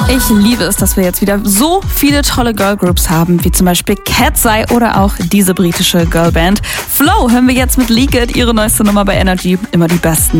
Ich liebe es, dass wir jetzt wieder so viele tolle Girlgroups haben, wie zum Beispiel Cat's Eye oder auch diese britische Girlband. Flow hören wir jetzt mit Leak It, ihre neueste Nummer bei Energy, immer die besten